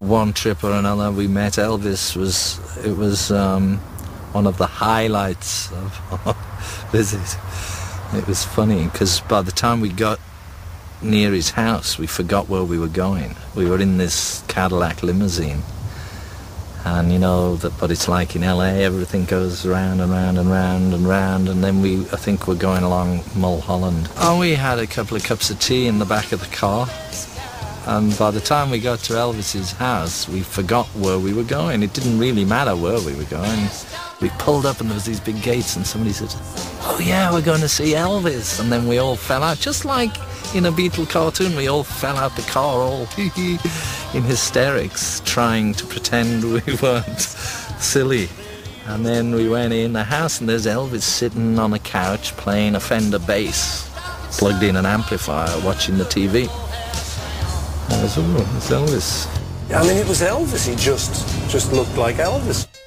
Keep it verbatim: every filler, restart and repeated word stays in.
one trip or another we met Elvis. Was it was um, one of the highlights of our visit. It was funny because by the time we got near his house we forgot where we were going. We were in this Cadillac limousine, and you know that what it's like in L A, everything goes round and round and round and round, and then we I think we're going along Mulholland. Oh, we had a couple of cups of tea in the back of the car. And by the time we got to Elvis's house, we forgot where we were going. It didn't really matter where we were going. We pulled up and there was these big gates and somebody said, "Oh yeah, we're going to see Elvis." And then we all fell out, just like in a Beatle cartoon. We all fell out the car, all in hysterics, trying to pretend we weren't silly. And then we went in the house and there's Elvis sitting on a couch playing a Fender bass, plugged in an amplifier, watching the T V. I was, oh, it's Elvis. I mean, it was Elvis. He just, just looked like Elvis.